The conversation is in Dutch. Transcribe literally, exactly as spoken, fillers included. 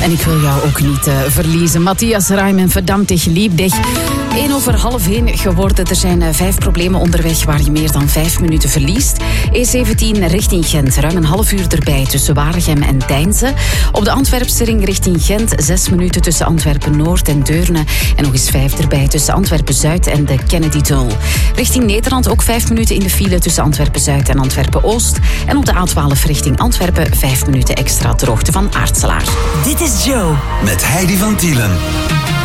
En ik wil jou ook niet uh, verliezen. Matthias Reim en verdammt dich lieb dich. één over half één geworden. Er zijn uh, vijf problemen onderweg waar je meer dan vijf minuten verliest. E zeventien richting Gent. Ruim een half uur erbij tussen Waregem en Deinze. Op de Antwerpse ring richting Gent. Zes minuten tussen Antwerpen-Noord en Deurne. En nog eens vijf erbij tussen Antwerpen-Zuid en de Kennedy-tunnel. Richting Nederland ook vijf minuten in de file tussen Antwerpen-Zuid en Antwerpen-Oost. En op de A twaalf richting Antwerpen vijf minuten extra ter hoogte van Aartselaar. Dit is Joe. Met Heidi van Tielen.